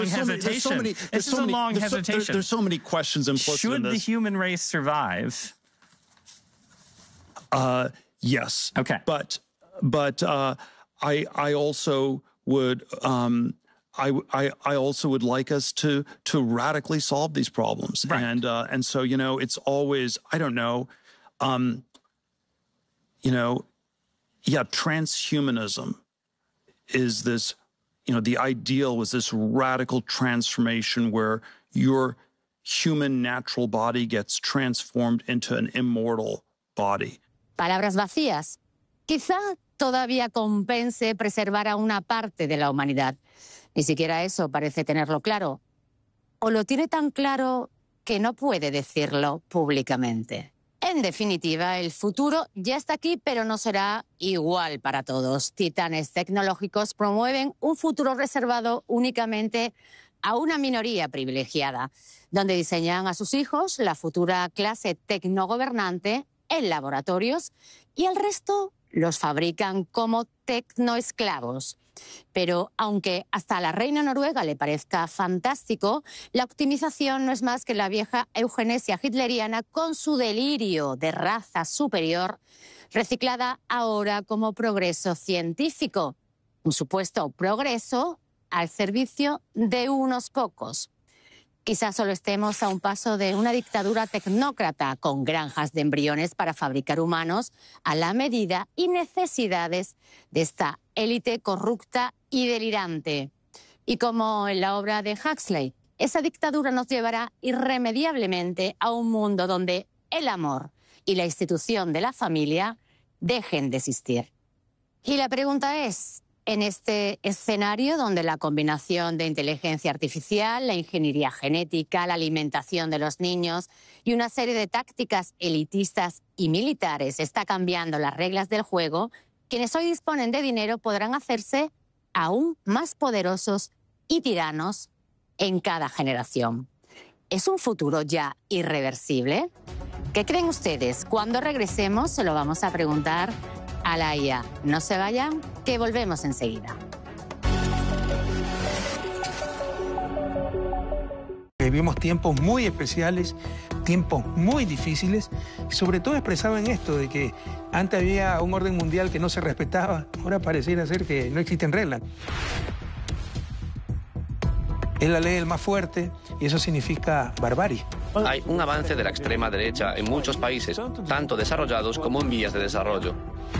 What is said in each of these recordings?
long hesitation. This is a long hesitation. There's so many questions implicit in this. Should the human race survive? Yes. Okay. But I also would I also would like us to radically solve these problems. Right. And so, you know, it's always, I don't know, you know, yeah, transhumanism is this, you know, the ideal was this radical transformation where your human natural body gets transformed into an immortal body. Palabras vacías. Quizá todavía compense preservar a una parte de la humanidad. Ni siquiera eso parece tenerlo claro. O lo tiene tan claro que no puede decirlo públicamente. En definitiva, el futuro ya está aquí, pero no será igual para todos. Titanes tecnológicos promueven un futuro reservado únicamente a una minoría privilegiada, donde diseñan a sus hijos la futura clase tecnogobernante en laboratorios y el resto los fabrican como tecnoesclavos. Pero aunque hasta a la reina noruega le parezca fantástico, la optimización no es más que la vieja eugenesia hitleriana con su delirio de raza superior, reciclada ahora como progreso científico. Un supuesto progreso al servicio de unos pocos. Quizás solo estemos a un paso de una dictadura tecnócrata con granjas de embriones para fabricar humanos a la medida y necesidades de esta élite corrupta y delirante. Y como en la obra de Huxley, esa dictadura nos llevará irremediablemente a un mundo donde el amor y la institución de la familia dejen de existir. Y la pregunta es, en este escenario donde la combinación de inteligencia artificial, la ingeniería genética, la alimentación de los niños y una serie de tácticas elitistas y militares está cambiando las reglas del juego, quienes hoy disponen de dinero podrán hacerse aún más poderosos y tiranos en cada generación. ¿Es un futuro ya irreversible? ¿Qué creen ustedes? Cuando regresemos se lo vamos a preguntar a la IA. No se vayan, que volvemos enseguida. Vivimos tiempos muy especiales, tiempos muy difíciles, y sobre todo expresado en esto de que antes había un orden mundial que no se respetaba, ahora pareciera ser que no existen reglas. Es la ley del más fuerte y eso significa barbarie. Hay un avance de la extrema derecha en muchos países, tanto desarrollados como en vías de desarrollo.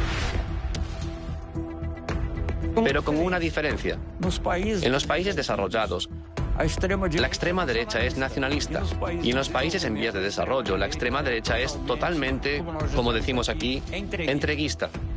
Pero con una diferencia. En los países desarrollados, la extrema derecha es nacionalista y en los países en vías de desarrollo la extrema derecha es totalmente, como decimos aquí, entreguista.